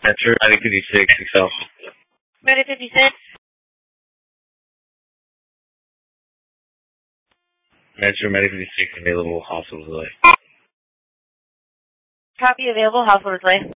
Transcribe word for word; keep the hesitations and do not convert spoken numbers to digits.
Metro ninety fifty-six, Excel. Ready fifty-six. Metro ninety fifty-six, available, hospital delay. Copy available, hospital delay.